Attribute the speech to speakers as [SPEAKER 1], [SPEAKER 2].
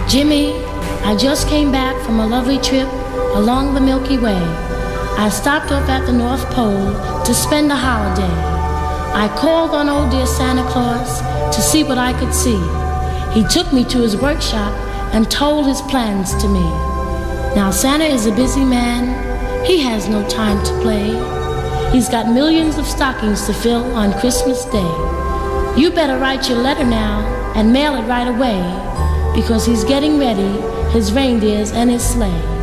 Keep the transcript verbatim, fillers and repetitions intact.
[SPEAKER 1] Jimmy, I just came back from a lovely trip along the Milky Way. I stopped off at the North Pole to spend a holiday. I called on old dear Santa Claus to see what I could see. He took me to his workshop and told his plans to me. Now Santa is a busy man. He has no time to play. He's got millions of stockings to fill on Christmas Day. You better write your letter now and mail it right away, because he's getting ready his reindeers and his sleigh.